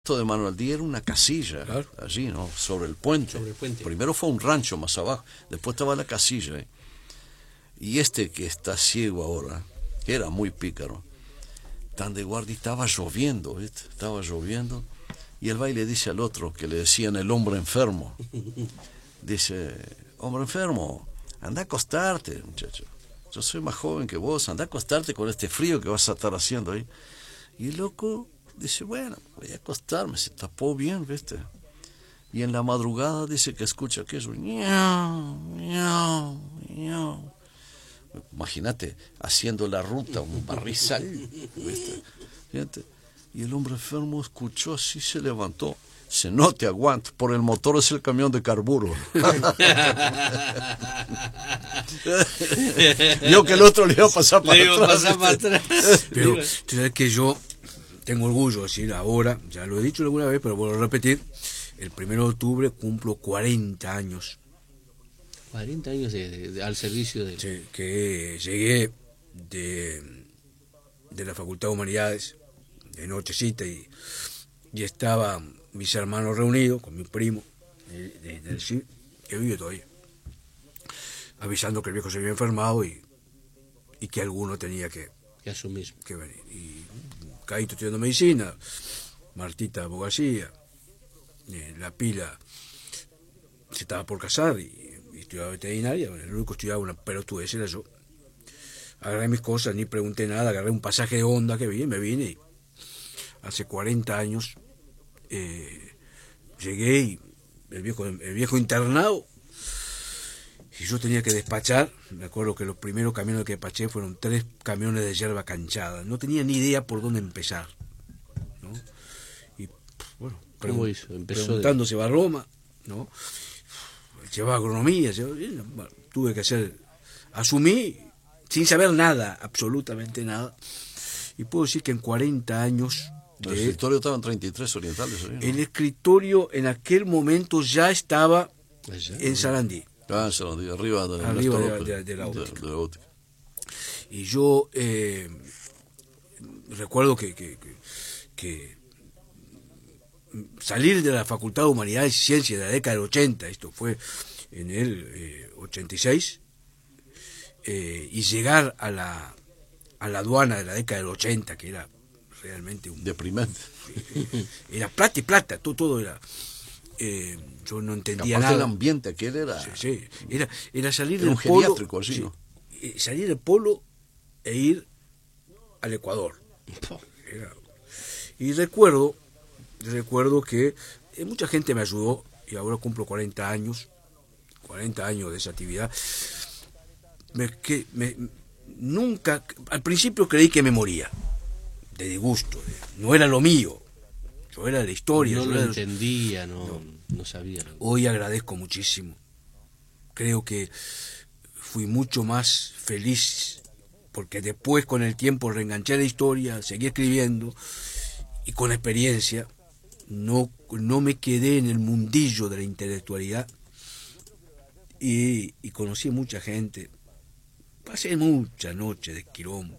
Esto de Manuel Díaz era una casilla, Claro. allí, ¿no? Sobre el puente. Sobre el puente. Primero fue un rancho más abajo, después estaba la casilla. Y este que está ciego ahora, que era muy pícaro, tan de guardia, estaba lloviendo, ¿viste? Estaba lloviendo. Y el baile dice al otro, que le decían el hombre enfermo, dice, hombre enfermo, anda a acostarte, muchacho. Yo soy más joven que vos, anda a acostarte con este frío que vas a estar haciendo ahí. Y el loco dice, bueno, voy a acostarme, se tapó bien, ¿viste? Y en la madrugada dice que escucha aquello, ñau, ñau, ñau. Imagínate, haciendo la ruta, un barrizal, ¿viste? Fíjate. Y el hombre enfermo escuchó así, se levantó. Se no te aguanto, por el motor es el camión de carburo. Yo que el otro le iba a pasar para Le iba a atrás. pasar para atrás. Pero tú sabes que yo tengo orgullo de decir ahora, ya lo he dicho alguna vez, pero vuelvo a repetir, el 1 de octubre cumplo 40 años 40 años al servicio de... sí, que llegué de la Facultad de Humanidades, de nochecita, y estaban mis hermanos reunidos con mi primo, del CIR, que vive todavía, avisando que el viejo se había enfermado y que alguno tenía que asumir. venir. Y Caíto estudiando medicina, Martita abogacía, la Pila se estaba por casar y estudiaba veterinaria, el único que estudiaba una pelotudez era yo. Agarré mis cosas, ni pregunté nada, agarré un pasaje de Honda que vi, me vine y hace 40 años llegué y el viejo internado, y yo tenía que despachar. Me acuerdo que los primeros camiones que despaché fueron 3 camiones de yerba canchada. No tenía ni idea por dónde empezar, ¿no? Y bueno, ¿Cómo hizo? Empezó preguntándose a Roma, ¿no? Llevaba agronomía, bueno, tuve que asumí sin saber nada, absolutamente nada. Y puedo decir que en 40 años... El escritorio estaba en 33 Orientales. ¿No? El escritorio en aquel momento ya estaba en Sarandí. Ah, en Sarandí, arriba de la óptica. Y yo recuerdo que salir de la Facultad de Humanidades y Ciencias de la década del 80, esto fue en el 86, y llegar a la aduana de la década del 80, que era realmente deprimente. Era plata y plata, todo era... yo no entendía nada. El ambiente aquel era... Sí, era salir era del un polo... geriátrico, así, sí, ¿no? Salir del polo e ir al Ecuador. Y recuerdo que mucha gente me ayudó, y ahora cumplo 40 años de esa actividad. Nunca, al principio creí que me moría, de disgusto, no era lo mío, yo era de la historia. No lo entendía, no sabía. Hoy agradezco muchísimo, creo que fui mucho más feliz, porque después con el tiempo reenganché la historia, seguí escribiendo, y con la experiencia no me quedé en el mundillo de la intelectualidad, y conocí mucha gente. Pasé muchas noches de quilombo,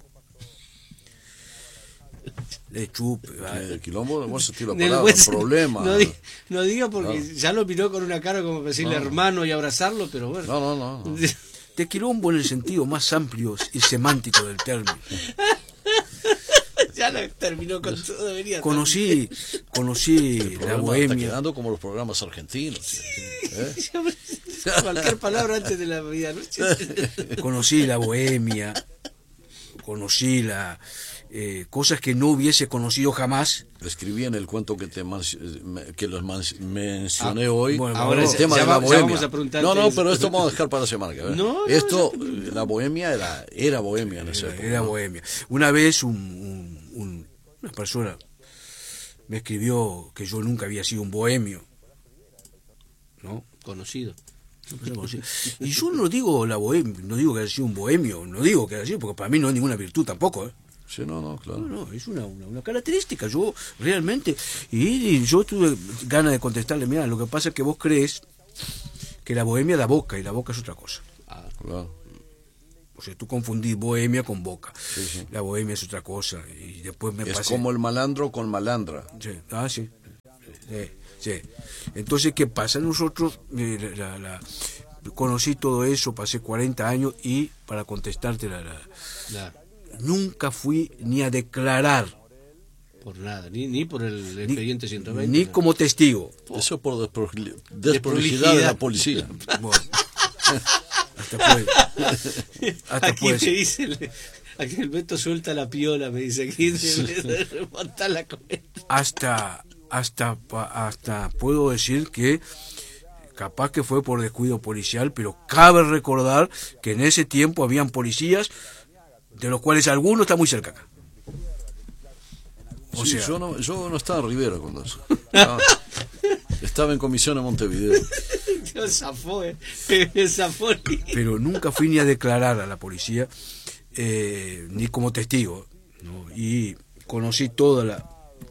de chupe. El quilombo, vos estilo Del palabra, buen- problema. No diga porque ya lo miró con una cara como para decirle hermano y abrazarlo, pero bueno. No. De quilombo en el sentido más amplio y semántico del término. Ya lo terminó con todo, debería. Conocí la bohemia. Está quedando como los programas argentinos. Cualquier palabra antes de la medianoche. Conocí la bohemia, conocí cosas que no hubiese conocido jamás. Escribí en el cuento que mencioné hoy. Bueno, ahora el tema de la ya bohemia. vamos a preguntarte No, eso. pero esto vamos a dejar para la semana que viene. No, La bohemia era bohemia en esa época. Era bohemia. Una vez una persona me escribió que yo nunca había sido un bohemio, ¿no? Conocido. Y yo no digo la bohemia, no digo que haya sido un bohemio, no digo que haya sido, porque para mí no es ninguna virtud tampoco, ¿eh? Sí, no, claro. No, es una característica. Yo realmente, y yo tuve ganas de contestarle, mira, lo que pasa es que vos crees que la bohemia da boca, y la boca es otra cosa. Claro. O sea, tú confundís bohemia con boca. Sí. La bohemia es otra cosa. Y después me Es pasé... como el malandro con malandra. Sí, sí. sí. Entonces, ¿qué pasa? Nosotros, conocí todo eso, pasé 40 años y, para contestarte, nunca fui ni a declarar. Por nada, ni por el expediente 120. Ni nada. como testigo. Eso por desprolijidad de la policía. Bueno, hasta Aquí puede me ser. dice, aquí el Beto suelta la piola, me dice aquí, le remonta la cuenta. Hasta puedo decir que capaz que fue por descuido policial, pero cabe recordar que en ese tiempo habían policías, de los cuales algunos están muy cerca acá. O Sí, sea, yo no estaba en Rivera cuando eso. Estaba en comisión en Montevideo. Dios, zafó, zafó. pero nunca fui ni a declarar a la policía, ni como testigo, ¿no? Y conocí toda la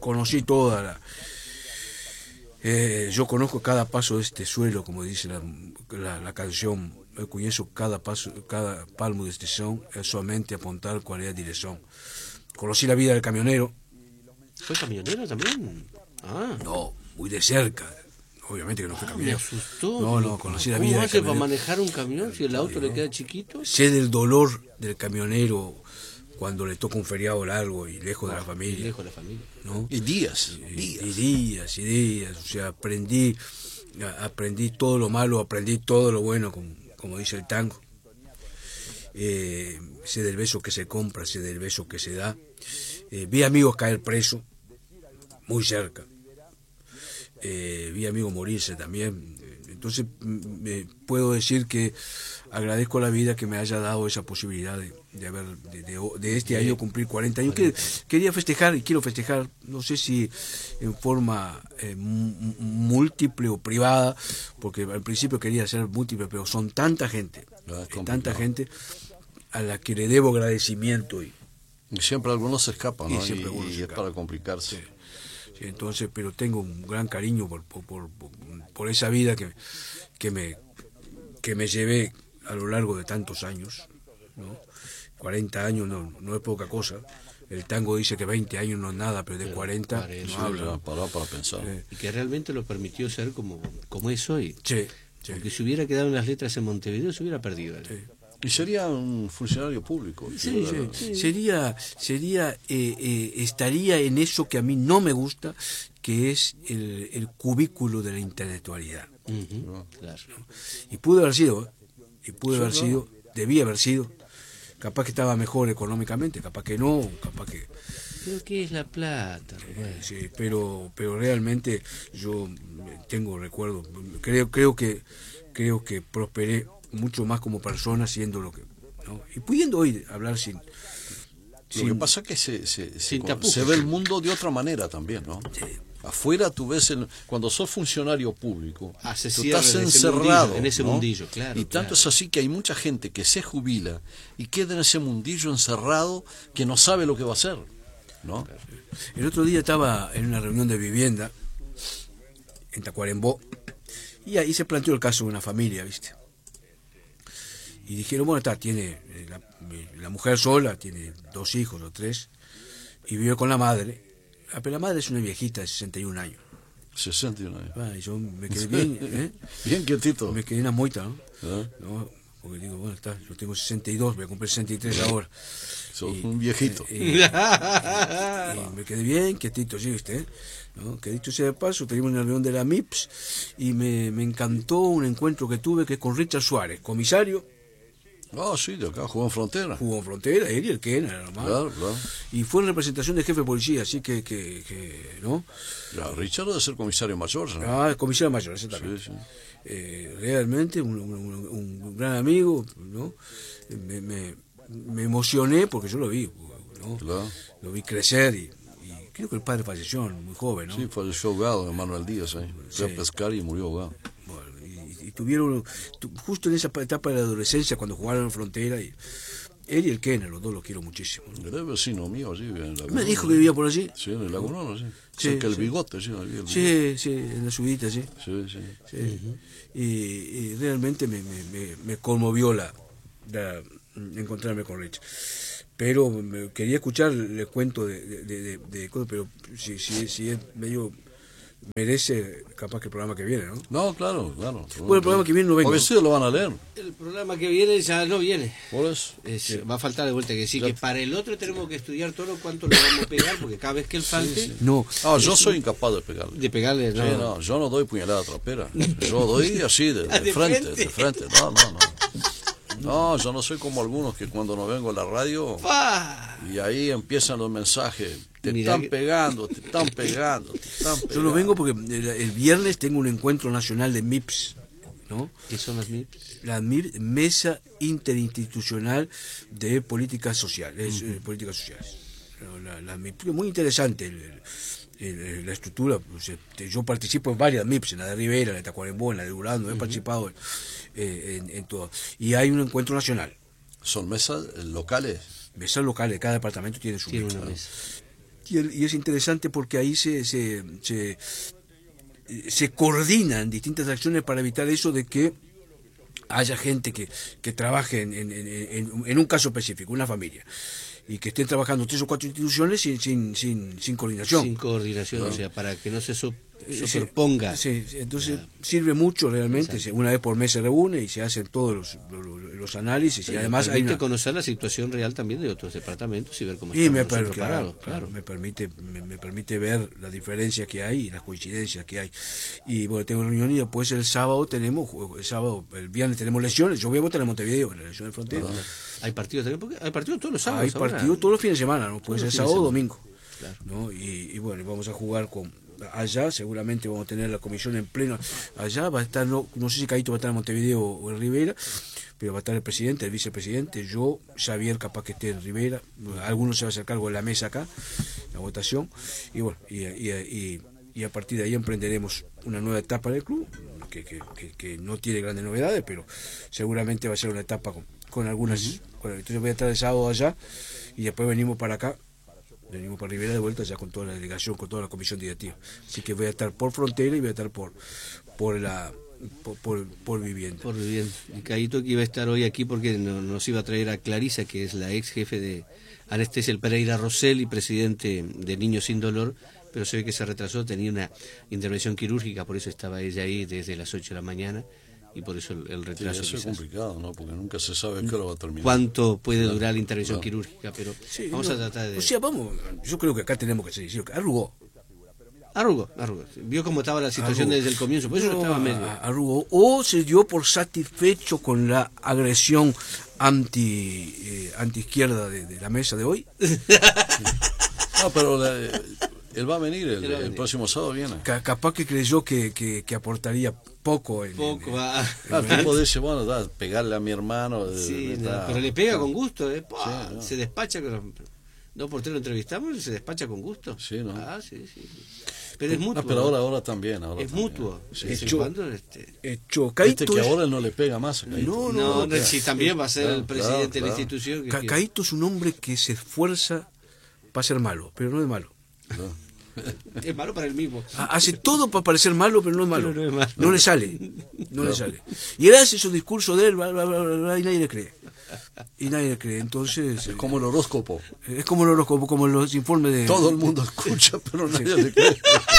yo conozco cada paso de este suelo, como dice la canción. Eu conheço cada palmo de este chão, es solamente apuntar cuál es la dirección. Conocí la vida del camionero. ¿Fue camionero también? Ah. No, muy de cerca. Obviamente que no fue Me camionero. asustó. No, conocí la ¿Cómo vida del hace para camionero. manejar un camión si el auto le queda chiquito? Sé del dolor del camionero cuando le toca un feriado largo y lejos de la familia. Lejos de la familia. ¿No? Y días. Y días. O sea, aprendí todo lo malo, aprendí todo lo bueno, como dice el tango. Sé del beso que se compra, sé del beso que se da. Vi amigos caer presos, muy cerca. Vi amigos morirse también. Entonces puedo decir que agradezco a la vida que me haya dado esa posibilidad de este año cumplir 40 años. Quería festejar y quiero festejar, no sé si en forma múltiple o privada, porque al principio quería ser múltiple, pero son tanta gente a la que le debo agradecimiento y siempre algunos se escapan, ¿no? Y es para complicarse. Sí, entonces, pero tengo un gran cariño por esa vida que me llevé a lo largo de tantos años, ¿no? 40 años no es poca cosa. El tango dice que 20 años no es nada, pero de 40 no habla. Para pensar. Y que realmente lo permitió ser como es hoy. Sí. Porque si hubiera quedado en las letras en Montevideo, se hubiera perdido. Sí. Y sería un funcionario público. Sí. Estaría en eso que a mí no me gusta, que es el cubículo de la intelectualidad. Claro. Y pude haber sido, debía haber sido. Capaz que estaba mejor económicamente, capaz que no, capaz que... ¿Pero qué es la plata? Sí, pero realmente yo tengo recuerdo, creo que prosperé mucho más como persona siendo lo que, ¿no? Y pudiendo hoy hablar sin Lo que pasa es que se ve el mundo de otra manera también, ¿no? Sí. Afuera tú ves, cuando sos funcionario público, Se tú cierra estás en ese encerrado. mundillo, en ese ¿no? mundillo, claro. Y tanto claro. es así que hay mucha gente que se jubila y queda en ese mundillo encerrado que no sabe lo que va a hacer, ¿no? El otro día estaba en una reunión de vivienda en Tacuarembó y ahí se planteó el caso de una familia, ¿viste? Y dijeron, bueno, tiene la mujer sola, tiene 2 hijos o 3, y vive con la madre. Pero la madre es una viejita de 61 años. 61 años. Y yo me quedé bien, Bien quietito. me quedé en la moita, ¿no? ¿Eh? ¿No? Porque digo, bueno, yo tengo 62, voy a cumplir 63 ahora. Sos un viejito. Y me quedé bien quietito, ¿sí usted? ¿No? Que dicho sea de paso, teníamos una reunión de la MIPS y me encantó un encuentro que tuve que es con Richard Suárez, comisario. Sí, de acá, jugó en Frontera. Jugó en Frontera, él y el Ken, era normal. Claro. Y fue en representación del jefe de policía, así que ¿no? Ya, Richard debe ser comisario mayor, ¿no? El comisario mayor, exactamente. Sí. Realmente un gran amigo, ¿no? Me emocioné porque yo lo vi, ¿no? Claro. Lo vi crecer y creo que el padre falleció muy joven, ¿no? Sí, falleció ahogado de Manuel Díaz, ¿eh? Fue Sí. a pescar y murió ahogado. Bueno, y tuvieron, justo en esa etapa de la adolescencia, cuando jugaron en Frontera, y él y el Kenner, los dos los quiero muchísimo, ¿no? Era vecino mío, sí, en el Lagunón. Me dijo que vivía por allí. Sí, en el Lagunón, sí. Sí, Cerca del sí. Bigote, sí. Ahí el Bigote. Sí, en la subida, sí. Sí. Sí. Y realmente me conmovió encontrarme con Rich. Pero quería escuchar el cuento de cosas, pero si es medio merece capaz que el programa que viene, ¿no? No, claro, claro. Bueno, el programa que viene no vengo. Porque sí lo van a leer. El programa que viene ya no viene. Por eso. Va a faltar de vuelta que sí, que para el otro tenemos que estudiar todo cuánto le vamos a pegar, porque cada vez que él falte, No, No, yo soy incapaz de pegarle. de pegarle, Sí, no. no, yo no doy puñalada trapera. Yo doy así, de De frente, frente. de frente. No, no, no. No, yo no soy como algunos que cuando no vengo a la radio ¡Pah! y ahí empiezan los mensajes. Te Mirá están que- pegando, te están pegando, te están pegando. yo no vengo porque el viernes tengo un encuentro nacional de MIPS, ¿no? ¿Qué son las MIPS? La Mesa Interinstitucional de Políticas Sociales. Políticas sociales. La MIPS, muy interesante la estructura. Pues, yo participo en varias MIPS, en la de Rivera, en la de Tacuarembó, en la de Durando, he participado en todo. Y hay un encuentro nacional. Son mesas locales. Mesas locales, cada departamento tiene su Tiene mesa. una mesa. Y es interesante porque ahí se coordinan distintas acciones para evitar eso de que haya gente que trabaje en un caso específico, una familia, y que estén trabajando 3 o 4 instituciones sin coordinación. Sin coordinación, o sea, para que no se superponga. Sí, entonces sirve mucho realmente. Una vez por mes se reúne y se hacen todos los análisis, y además hay permite una... conocer la situación real también de otros departamentos y ver cómo Y estamos nosotros parados. claro, me permite ver la diferencia que hay y las coincidencias que hay. Y bueno, tengo reunión y después el viernes tenemos lesiones. Yo voy a votar en Montevideo, en la elección de frontera. Hay partidos también, porque hay partidos todos los sábados. Hay partidos todos los fines de semana, ¿no? Puede ser los fines de sábado o semana. domingo. Claro. ¿No? Y bueno, vamos a jugar allá, seguramente vamos a tener la comisión en pleno allá. Va a estar, no sé si Caíto va a estar en Montevideo o en Rivera, pero va a estar el presidente, el vicepresidente, yo, Xavier capaz que esté en Rivera, algunos se va a hacer cargo de la mesa acá, la votación, y bueno, y a partir de ahí emprenderemos una nueva etapa del club, que no tiene grandes novedades, pero seguramente va a ser una etapa con algunas. Bueno, entonces voy a estar el sábado allá y después venimos para acá. Venimos para Rivera de vuelta ya con toda la delegación, con toda la comisión directiva. Así que voy a estar por frontera y voy a estar por vivienda. Por vivienda. Y Caíto que iba a estar hoy aquí porque nos iba a traer a Clarisa, que es la ex jefe de Anestesia el Pereira Rosell y presidente de Niños Sin Dolor, pero se ve que se retrasó, tenía una intervención quirúrgica, por eso estaba ella ahí desde las 8 de la mañana y por eso el Sí, retraso. eso es quizás. complicado, ¿no? Porque nunca se sabe qué hora va a terminar. ¿Cuánto puede durar la intervención Claro. quirúrgica? Pero Sí, vamos no, a tratar de... O sea, yo creo que acá tenemos que decir que arrugó. Arrugó. Vio cómo estaba la situación Arrugó. desde el comienzo, por eso no estaba medio. Arrugó. O se dio por satisfecho con la agresión anti-izquierda de la mesa de hoy. No, pero él va a venir, Él va a el venir. próximo sábado viene. Capaz que creyó que aportaría poco. El tipo dice, bueno, pegarle a mi hermano. Sí, está- pero le pega con gusto, ¡pah! Sí, no. Se despacha con los... 2 por 3 lo entrevistamos y se despacha con gusto. Sí, ¿no? Sí. Pero es mutuo. No, pero ahora también. Ahora es también. mutuo. Sí, De vez en sí. cuando, Caíto Que es- ahora él no le pega más a Caíto. No, si también va a ser Claro, el presidente claro, de la institución. Caíto es un hombre que se esfuerza para ser malo, pero no es malo. No. Es malo para él mismo. Hace todo para parecer malo, pero no es malo. Pero no es malo. No le sale. No le sale. Y él hace su discurso de él, bla, bla, bla, bla, bla, y nadie le cree. Entonces, Es como el horóscopo. es como el horóscopo, como los informes de... Todo el mundo escucha, pero nadie le cree.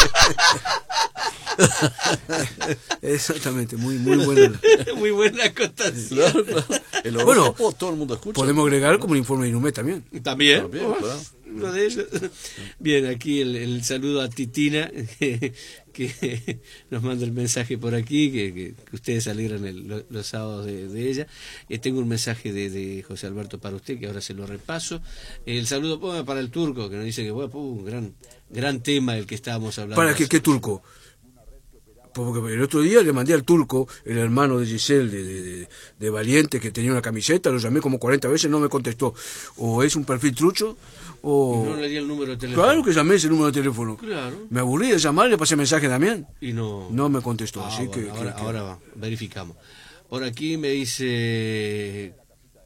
Exactamente, muy buena. Muy buena acotación. Claro, claro. El horóscopo todo el mundo escucha. Podemos agregar como el informe de Inumet también. También. También, claro. Uno de ellos. Bien, aquí el saludo a Titina, que nos manda el mensaje por aquí, que ustedes alegran los sábados de ella. Tengo un mensaje de José Alberto para usted, que ahora se lo repaso. El saludo para el turco, que nos dice que un gran tema del que estábamos hablando. ¿Para qué turco? Porque el otro día le mandé al turco, el hermano de Giselle, de Valiente, que tenía una camiseta, lo llamé como 40 veces, no me contestó. O es un perfil trucho, o... Y no le di el número de teléfono. Claro que llamé ese número de teléfono. Claro. Me aburrí de llamar, le pasé mensaje a Damián. Y no me contestó. Así bueno, que ahora va, verificamos. Por aquí me dice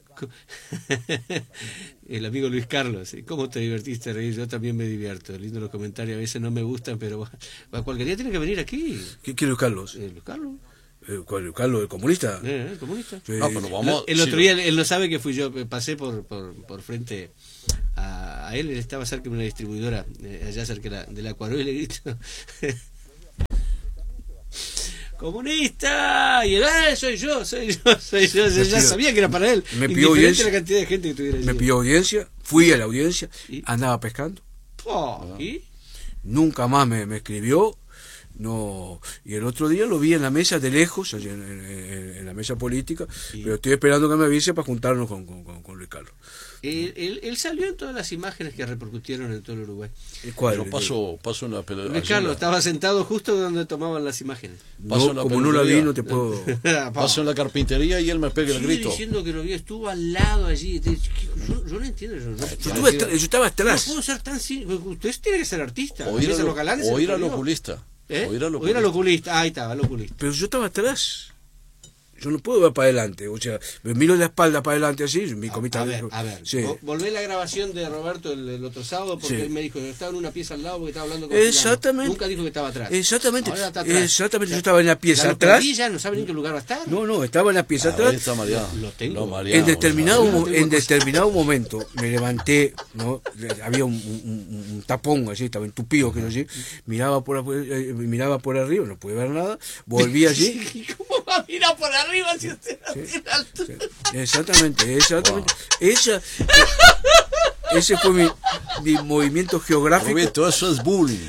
el amigo Luis Carlos, ¿cómo te divertiste, reír? Yo también me divierto. Lindo los comentarios, a veces no me gustan, pero cualquier día tiene que venir aquí. ¿Qué quiere Carlos? Luis Carlos, ¿Carlos, el comunista? el comunista. Sí. No, pero vamos. El otro sí, día él no sabe que fui yo, pasé por frente a él estaba cerca de una distribuidora, allá cerca de la Cuaró, y le grito, ¡comunista! Y él, soy yo. Ya sabía que era para él. Me pidió Indiferente audiencia. la cantidad de gente que tuviera allí. Me pidió audiencia, fui a la audiencia, ¿Y? andaba pescando. ¿Y? Nunca más me escribió. No, y el otro día lo vi en la mesa de lejos, allí en la mesa política, pero estoy esperando que me avise para juntarnos con Luis Carlos. Él salió en todas las imágenes que repercutieron en todo el Uruguay. ¿Cuál? Yo paso en la pelea. Luis Carlos estaba sentado justo donde tomaban las imágenes. Paso en la Como no la vi, peluquería. no te puedo... Paso en la carpintería y él me pega el Sigue grito. diciendo que lo vio, estuvo al lado allí. Yo no entiendo. Yo estaba No atrás. puedo ser tan usted tiene que ser artista. O ir, Empieza a los galanes, o se ir lo al perdió. oculista. ¿Eh? O ir al O ir al oculista. oculista. Ahí estaba, al oculista. Pero yo estaba atrás. Yo no puedo ver para adelante. O sea, me miro de espalda para adelante así. Mi comita. A ver. Sí. Volvé la grabación de Roberto el otro sábado porque Sí. él me dijo que estaba en una pieza al lado porque estaba hablando con Exactamente. fulano. Nunca dijo que estaba atrás. Exactamente. Ahora está atrás. Exactamente. Yo estaba en la pieza Ya lo atrás. perdí, ya no saben en qué lugar va a estar. No, estaba en la pieza Ahí atrás. está mareado. Lo tengo. Lo mareado, En determinado, no, no, en determinado momento me levanté, ¿no? Había un tapón allí, estaba entupido, que no sé, miraba por arriba, no pude ver nada, volví allí. ¿Cómo va a mirar por arriba si usted no tiene altura? Exactamente. Ese fue mi movimiento geográfico. Roberto, eso es bullying.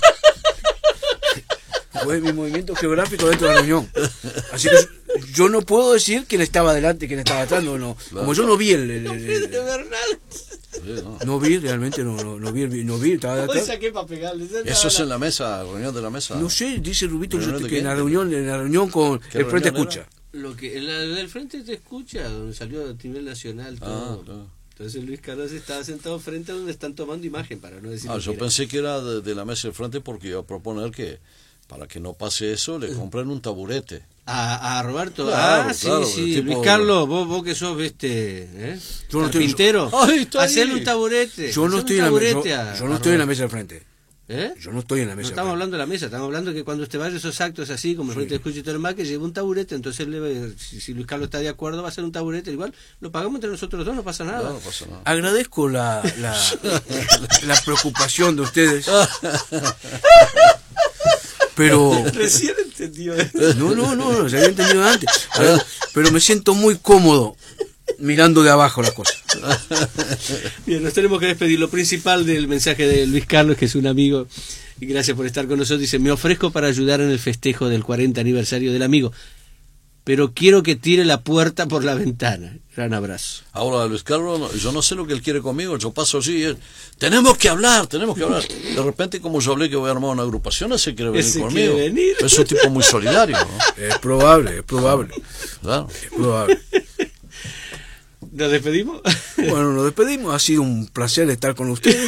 Fue mi movimiento geográfico dentro de la reunión. Así que yo no puedo decir quién estaba adelante y quién estaba atrás, no. Como yo no vi No puede ver nada. Sí, no. no vi, realmente no vi, estaba de Hoy atrás. saqué para pegarle. Eso es en la mesa, reunión de la mesa. No sé, dice Rubito ¿Reunión de que qué? en la reunión con ¿Qué el Frente reunión Escucha. Lo que el Frente te escucha, donde salió a nivel nacional todo. Claro. Entonces Luis Carlos estaba sentado frente a donde están tomando imagen, para no decir Yo mentira. pensé que era de la mesa del frente porque iba a proponer que para que no pase eso le compren un taburete. A Roberto, Claro, sí, claro, sí, tipo- Luis Carlos, vos que sos Yo no estoy- carpintero, Ay, está ahí. hacele un taburete. Yo no hacele estoy un en la taburete yo no estoy en la mesa del Frente. ¿Eh? Yo no estoy en la No mesa. estamos hablando de la mesa, estamos hablando que cuando usted vaya a esos actos así, como el Frente de Escucha y todo lo demás, que lleve un taburete, entonces si Luis Carlos está de acuerdo va a ser un taburete, igual lo pagamos entre nosotros dos, no pasa nada. No pasa nada. Agradezco la preocupación de ustedes. Pero Recién entendió. no, se había entendido antes. A ver, pero me siento muy cómodo mirando de abajo las cosas. Bien, nos tenemos que despedir. Lo principal del mensaje de Luis Carlos, que es un amigo, y gracias por estar con nosotros, dice: me ofrezco para ayudar en el festejo del 40 aniversario del amigo, pero quiero que tire la puerta por la ventana. Gran abrazo. Ahora Luis Carlos, yo no sé lo que él quiere conmigo, yo paso así, tenemos que hablar. De repente, como yo hablé que voy a armar una agrupación, ese quiere venir Ese conmigo. quiere venir. Es un tipo muy solidario, ¿no? Es probable. Claro. ¿Nos despedimos? Bueno, nos despedimos. Ha sido un placer estar con ustedes.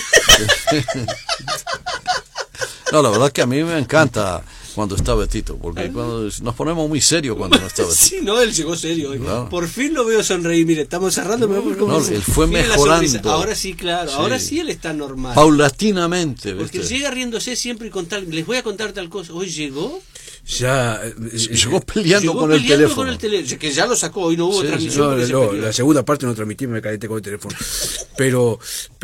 No, la verdad que a mí me encanta cuando está Betito, porque cuando nos ponemos muy serios cuando no está Betito. Sí, no, él llegó serio hoy. Claro. Por fin lo veo sonreír. Mire, estamos cerrando. No, él fue Mire la mejorando. sonrisa. Ahora sí, claro. Sí. Ahora sí él está normal. Paulatinamente, Porque ¿viste? llega riéndose siempre y contar. Les voy a contar tal cosa. Hoy llegó. Ya Llegó peleando Llegó con el peleando teléfono. con el teléfono. Que ya lo sacó. Hoy no hubo Sí, transmisión. No, porque se no, perdió. la segunda parte no transmití, me calenté con el teléfono. Pero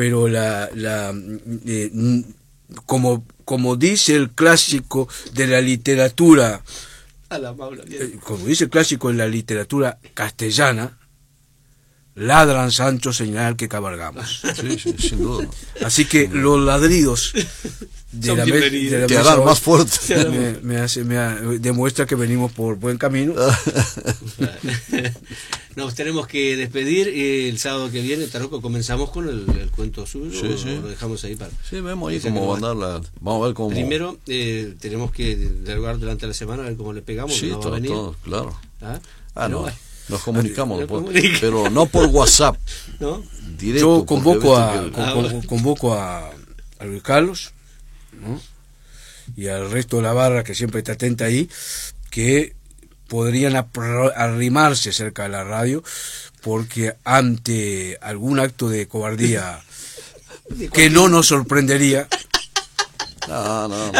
como dice el clásico de la literatura, A la Paula, bien. como dice el clásico de la literatura castellana, ladran Sancho señal que cabalgamos. Sí, sin duda. Así que los ladridos de Son la bienvenidos. Te mesa harán hoy más fuerte. demuestra que venimos por buen camino. Nos tenemos que despedir. El sábado que viene, Taroco, comenzamos con el cuento suyo. Sí, o sí. Lo dejamos ahí para. Sí, vemos ahí Esa que cómo no van a dar la... Vamos a ver cómo... Primero, tenemos que dialogar durante la semana a ver cómo le pegamos. Sí, no va a venir. todo, claro. ¿Ah? Ah, Pero no. bueno, Nos comunicamos Nos después, comunica. pero no por WhatsApp, ¿no? directo. Yo convoco porque convoco a Luis Carlos, ¿no? Y al resto de la barra que siempre está atenta ahí, que podrían arrimarse cerca de la radio, porque ante algún acto de cobardía que no nos sorprendería, No.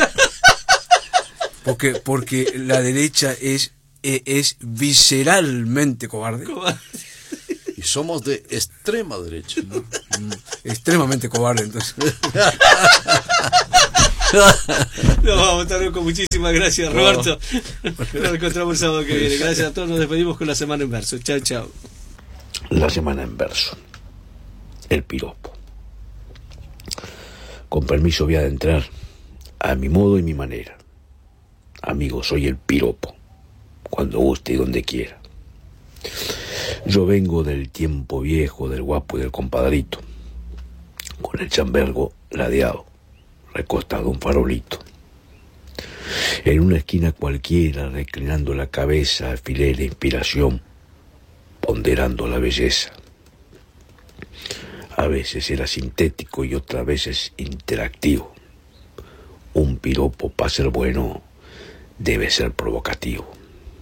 porque la derecha es visceralmente cobarde, Y somos de extrema derecha. extremadamente cobarde, entonces Nos vamos, hasta luego, muchísimas gracias, Roberto. Nos encontramos el sábado que viene. Gracias a todos, nos despedimos con la semana en verso. Chao, chao. La semana en verso. El piropo. Con permiso voy a adentrar a mi modo y mi manera. Amigo, soy el piropo, cuando guste y donde quiera. Yo vengo del tiempo viejo, del guapo y del compadrito, con el chambergo ladeado, recostado un farolito. En una esquina cualquiera, reclinando la cabeza, afilé la inspiración, ponderando la belleza. A veces era sintético y otras veces interactivo. Un piropo, para ser bueno, debe ser provocativo.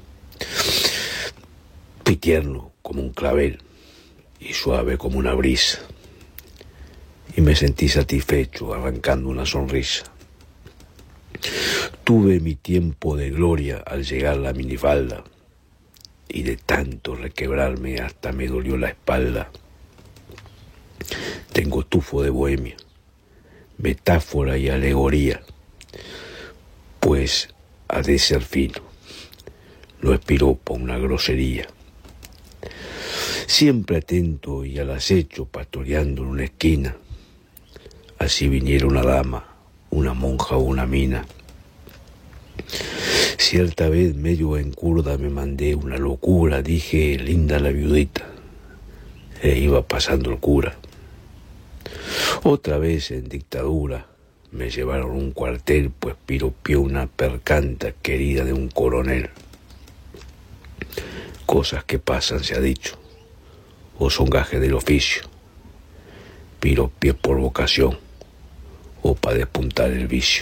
Fui tierno como un clavel y suave como una brisa, y me sentí satisfecho arrancando una sonrisa. Tuve mi tiempo de gloria al llegar la minifalda, y de tanto requebrarme hasta me dolió la espalda. Tengo tufo de bohemia, metáfora y alegoría, pues ha de ser fino, no es piropo una grosería. Siempre atento y al acecho, pastoreando en una esquina, así viniera una dama, una monja o una mina. Cierta vez medio en curda me mandé una locura, dije linda la viudita, e iba pasando el cura. Otra vez en dictadura me llevaron a un cuartel, pues piropió una percanta querida de un coronel. Cosas que pasan, se ha dicho, o son gajes del oficio. Piropié por vocación o para despuntar el vicio.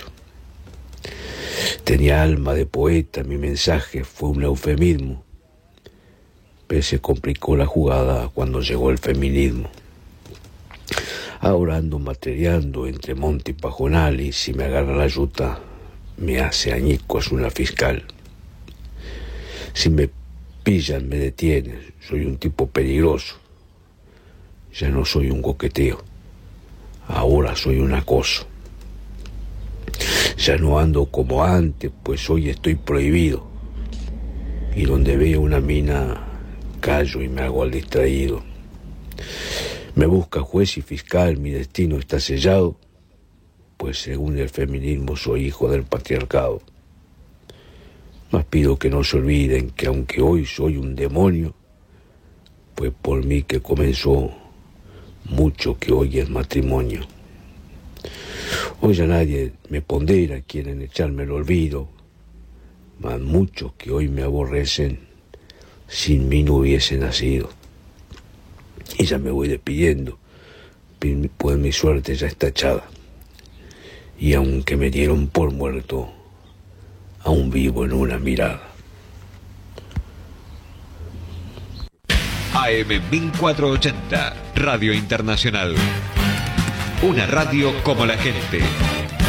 Tenía alma de poeta, mi mensaje fue un eufemismo, pero se complicó la jugada cuando llegó el feminismo. Ahora ando materiando entre monte y pajonal, y si me agarra la yuta, me hace añicos una fiscal. Si me pillan, me detienen, soy un tipo peligroso. Ya no soy un coqueteo, ahora soy un acoso. Ya no ando como antes, pues hoy estoy prohibido, y donde veo una mina, callo y me hago al distraído. Me busca juez y fiscal, mi destino está sellado, pues según el feminismo soy hijo del patriarcado. Mas pido que no se olviden que aunque hoy soy un demonio, pues por mí que comenzó mucho que hoy es matrimonio. Hoy ya nadie me pondera, quieren echarme el olvido, mas muchos que hoy me aborrecen, sin mí no hubiese nacido. Y ya me voy despidiendo, pues mi suerte ya está echada, y aunque me dieron por muerto, aún vivo en una mirada. AM 1480, Radio Internacional. Una radio como la gente.